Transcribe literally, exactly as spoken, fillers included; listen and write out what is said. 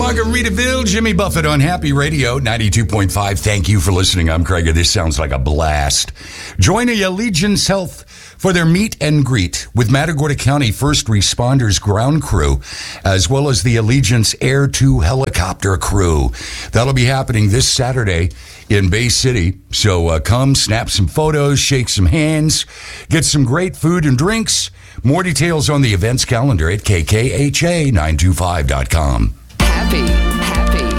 Margaritaville, Jimmy Buffett on Happy Radio, ninety-two point five. Thank you for listening. I'm Craig. This sounds like a blast. Join the Allegiance Health for their meet and greet with Matagorda County First Responders Ground Crew, as well as the Allegiance Air two Helicopter Crew. That'll be happening this Saturday in Bay City. So uh, come, snap some photos, shake some hands, get some great food and drinks. More details on the events calendar at k k h a nine two five dot com. Happy.